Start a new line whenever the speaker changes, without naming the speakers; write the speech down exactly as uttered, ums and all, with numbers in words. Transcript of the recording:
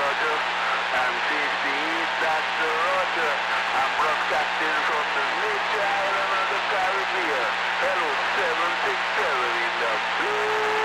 Roger. I'm fifty-eight, that's the Roger. I'm broadcasting from the nature island of the Caribbean. Hello, seven six seven in the blue.